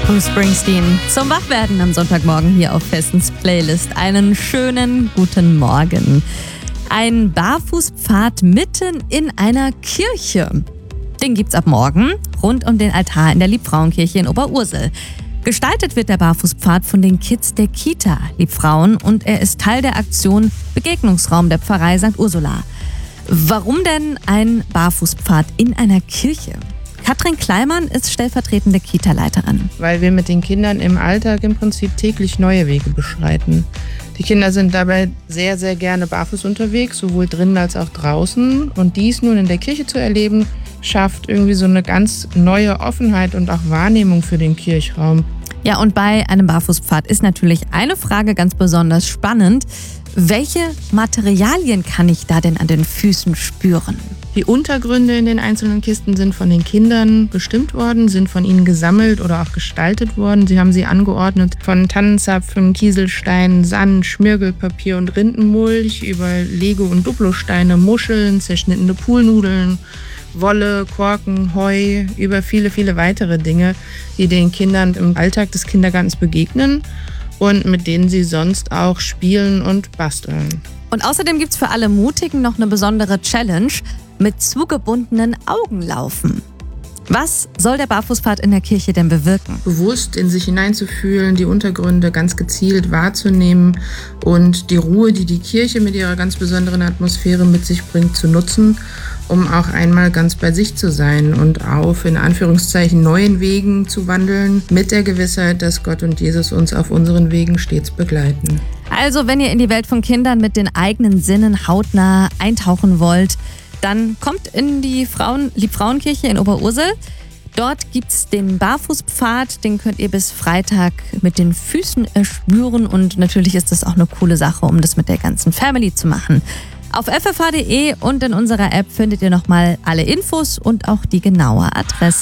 Bruce Springsteen zum Wachwerden am Sonntagmorgen hier auf Festens Playlist. Einen schönen guten Morgen. Ein Barfußpfad mitten in einer Kirche. Den gibt's ab morgen rund um den Altar in der Liebfrauenkirche in Oberursel. Gestaltet wird der Barfußpfad von den Kids der Kita Liebfrauen und er ist Teil der Aktion Begegnungsraum der Pfarrei St. Ursula. Warum denn ein Barfußpfad in einer Kirche? Katrin Kleimann ist stellvertretende Kita-Leiterin. Weil wir mit den Kindern im Alltag im Prinzip täglich neue Wege beschreiten. Die Kinder sind dabei sehr, sehr gerne barfuß unterwegs, sowohl drinnen als auch draußen. Und dies nun in der Kirche zu erleben, schafft irgendwie so eine ganz neue Offenheit und auch Wahrnehmung für den Kirchraum. Ja, und bei einem Barfußpfad ist natürlich eine Frage ganz besonders spannend. Welche Materialien kann ich da denn an den Füßen spüren? Die Untergründe in den einzelnen Kisten sind von den Kindern bestimmt worden, sind von ihnen gesammelt oder auch gestaltet worden. Sie haben sie angeordnet von Tannenzapfen, Kieselsteinen, Sand, Schmirgelpapier und Rindenmulch über Lego- und Duplosteine, Muscheln, zerschnittene Poolnudeln, Wolle, Korken, Heu, über viele, viele weitere Dinge, die den Kindern im Alltag des Kindergartens begegnen und mit denen sie sonst auch spielen und basteln. Und außerdem gibt's für alle Mutigen noch eine besondere Challenge: mit zugebundenen Augen laufen. Was soll der Barfußpfad in der Kirche denn bewirken? Bewusst in sich hineinzufühlen, die Untergründe ganz gezielt wahrzunehmen und die Ruhe, die die Kirche mit ihrer ganz besonderen Atmosphäre mit sich bringt, zu nutzen, um auch einmal ganz bei sich zu sein und auf, in Anführungszeichen, neuen Wegen zu wandeln, mit der Gewissheit, dass Gott und Jesus uns auf unseren Wegen stets begleiten. Also, wenn ihr in die Welt von Kindern mit den eigenen Sinnen hautnah eintauchen wollt, dann kommt in die Liebfrauenkirche in Oberursel. Dort gibt's den Barfußpfad, den könnt ihr bis Freitag mit den Füßen erspüren und natürlich ist das auch eine coole Sache, um das mit der ganzen Family zu machen. Auf ffh.de und in unserer App findet ihr nochmal alle Infos und auch die genaue Adresse.